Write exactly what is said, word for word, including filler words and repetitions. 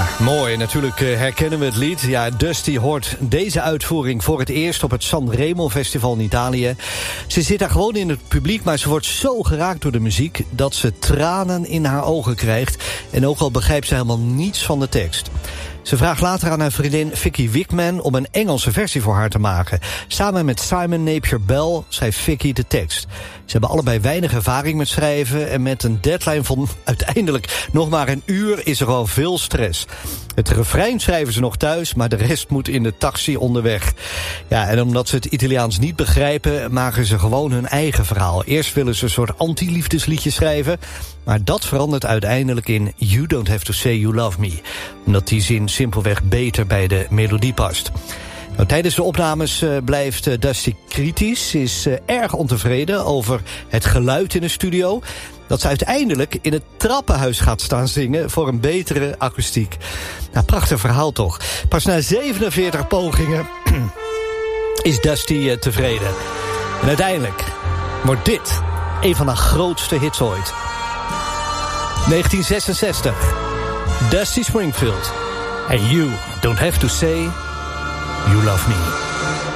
Mooi, natuurlijk herkennen we het lied. Ja, Dusty hoort deze uitvoering voor het eerst op het Sanremo Festival in Italië. Ze zit daar gewoon in het publiek, maar ze wordt zo geraakt door de muziek dat ze tranen in haar ogen krijgt. En ook al begrijpt ze helemaal niets van de tekst. Ze vraagt later aan haar vriendin Vicky Wickman om een Engelse versie voor haar te maken. Samen met Simon Napier Bell schrijft Vicky de tekst. Ze hebben allebei weinig ervaring met schrijven en met een deadline van uiteindelijk nog maar een uur is er al veel stress. Het refrein schrijven ze nog thuis, maar de rest moet in de taxi onderweg. Ja, en omdat ze het Italiaans niet begrijpen, maken ze gewoon hun eigen verhaal. Eerst willen ze een soort anti-liefdesliedje schrijven, maar dat verandert uiteindelijk in You Don't Have To Say You Love Me. Omdat die zin simpelweg beter bij de melodie past. Nou, tijdens de opnames uh, blijft uh, Dusty kritisch. Ze is uh, erg ontevreden over het geluid in de studio. Dat ze uiteindelijk in het trappenhuis gaat staan zingen voor een betere akoestiek. Nou, prachtig verhaal toch. Pas na zevenenveertig pogingen is Dusty uh, tevreden. En uiteindelijk wordt dit een van haar grootste hits ooit. negentien zesenzestig. Dusty Springfield. And You Don't Have To Say You Love Me.